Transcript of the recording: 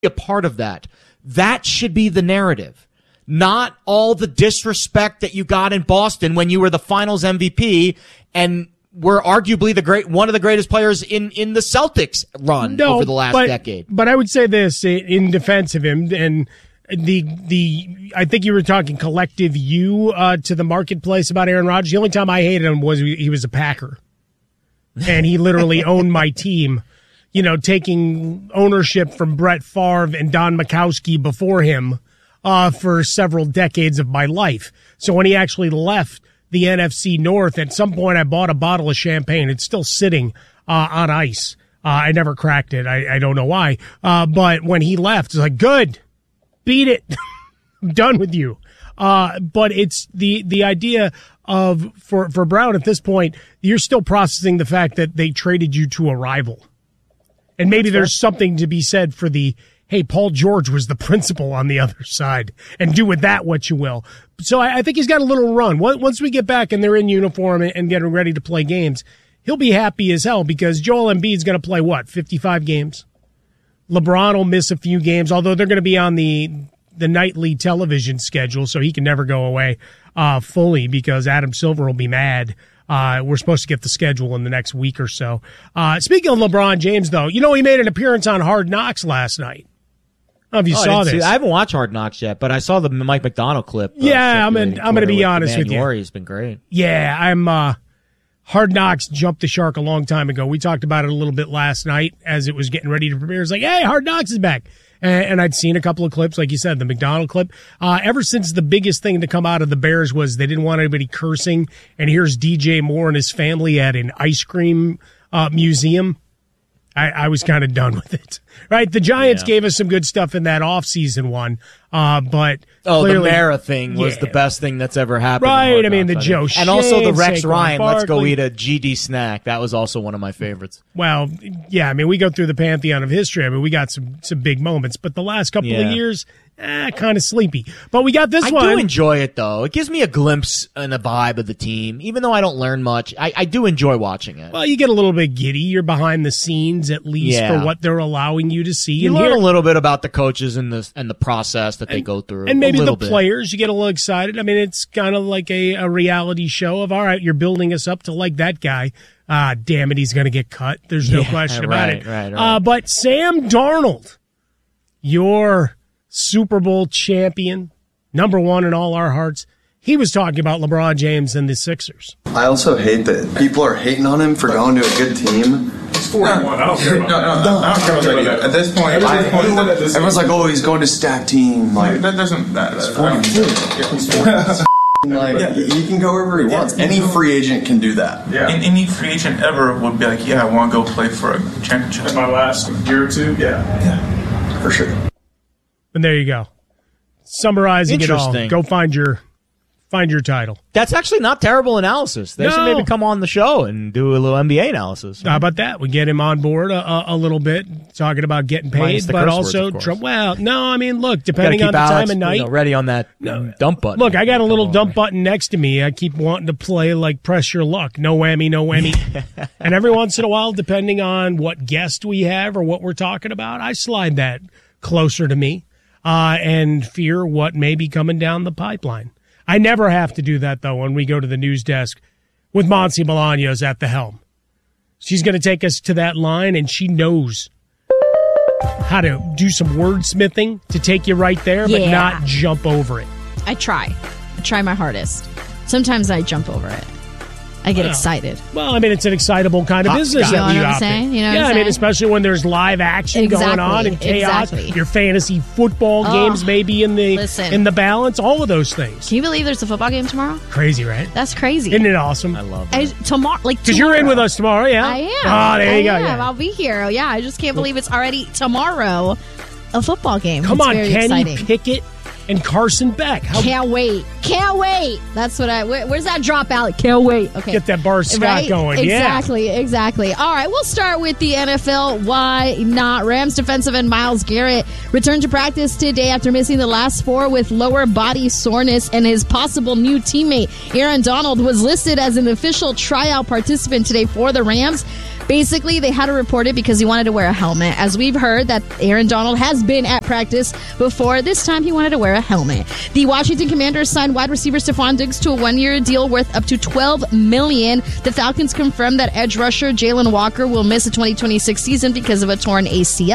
a part of that. That should be the narrative. Not all the disrespect that you got in Boston when you were the Finals MVP and were arguably one of the greatest players in the Celtics run over the last decade. But I would say this in defense of him, and I think you were talking collective to the marketplace about Aaron Rodgers. The only time I hated him was he was a Packer, and he literally owned my team. Taking ownership from Brett Favre and Don Majkowski before him for several decades of my life. So when he actually left the NFC North, at some point I bought a bottle of champagne. It's still sitting on ice. I never cracked it. I don't know why. But when he left, it's like, good, beat it. I'm done with you. But it's the idea of, for Brown at this point, you're still processing the fact that they traded you to a rival. And maybe there's something to be said for hey, Paul George was the principal on the other side, and do with that what you will. So I think he's got a little run. Once we get back and they're in uniform and getting ready to play games, he'll be happy as hell because Joel Embiid's going to play, 55 games? LeBron will miss a few games, although they're going to be on the nightly television schedule, so he can never go away fully because Adam Silver will be mad. We're supposed to get the schedule in the next week or so. Speaking of LeBron James, though, he made an appearance on Hard Knocks last night. I don't know if you saw this. I haven't watched Hard Knocks yet, but I saw the Mike McDonald clip. Yeah, I'm going to be honest with you. He's been great. Yeah, Hard Knocks jumped the shark a long time ago. We talked about it a little bit last night as it was getting ready to premiere. It's like, hey, Hard Knocks is back. And I'd seen a couple of clips, like you said, the McDonald clip. Ever since the biggest thing to come out of the Bears was they didn't want anybody cursing, and here's DJ Moore and his family at an ice cream museum, I was kind of done with it. Right? The Giants gave us some good stuff in that offseason one, but clearly, the Mara thing was the best thing that's ever happened. Right? I mean, the Joe and also the Rex Saquon Ryan, Barkley. let's go eat a GD snack. That was also one of my favorites. Well, yeah, I mean, we go through the pantheon of history. I mean, we got some big moments, but the last couple of years, kind of sleepy. But we got this one. I do enjoy it, though. It gives me a glimpse and a vibe of the team. Even though I don't learn much, I do enjoy watching it. Well, you get a little bit giddy. You're behind the scenes, at least, for what they're allowing you to see. You learn a little bit about the coaches and the process that they go through. And maybe the players, you get a little excited. I mean, it's kind of like a reality show of, all right, you're building us up to like that guy. Damn it, he's going to get cut. There's no question about it. Right. But Sam Darnold, your Super Bowl champion, number one in all our hearts, he was talking about LeBron James and the Sixers. I also hate that people are hating on him for going to a good team. It's 41. I don't care about that. I don't care about that. At this point, everyone's like, oh, he's going to stack team. Like, that doesn't matter. Like, he can go wherever he wants. Any free agent can do that. Yeah. And any free agent ever would be like, I want to go play for a championship. In my last year or two, yeah, for sure. And there you go. Summarizing it all. Go find your title. That's actually not terrible analysis. They should maybe come on the show and do a little NBA analysis. How about that? We get him on board a little bit, talking about getting paid, but also well, no, I mean, look, depending on the time of night, ready on that dump button. Look, I got a little dump button next to me. I keep wanting to play like Press Your Luck, no whammy, no whammy. And every once in a while, depending on what guest we have or what we're talking about, I slide that closer to me and fear what may be coming down the pipeline. I never have to do that, though, when we go to the news desk with Monse Bolaños at the helm. She's going to take us to that line, and she knows how to do some wordsmithing to take you right there, but not jump over it. I try my hardest. Sometimes I jump over it. I get excited. Well, I mean, it's an excitable kind of business that we operate. I mean, especially when there's live action going on and chaos. Your fantasy football games may be in the balance. All of those things. Can you believe there's a football game tomorrow? Crazy, right? That's crazy. Isn't it awesome? I love it. Tomorrow. Because you're in with us tomorrow, yeah? I am. Oh, there you go. Yeah. I'll be here. Yeah, I just can't believe it's already tomorrow, a football game. Come on, Kenny exciting. Pickett and Carson Beck. Can't wait. That's what where's that drop out? Can't wait. Okay. Get that Bar Scott going. Exactly. All right, we'll start with the NFL. Why not? Rams defensive end Myles Garrett returned to practice today after missing the last 4 with lower body soreness, and his possible new teammate, Aaron Donald, was listed as an official tryout participant today for the Rams. Basically, they had to report it because he wanted to wear a helmet. As we've heard that Aaron Donald has been at practice before. This time he wanted to wear a helmet. The Washington Commanders signed wide receiver Stephon Diggs to a 1-year deal worth up to $12 million. The Falcons confirmed that edge rusher Jalen Walker will miss the 2026 season because of a torn ACL.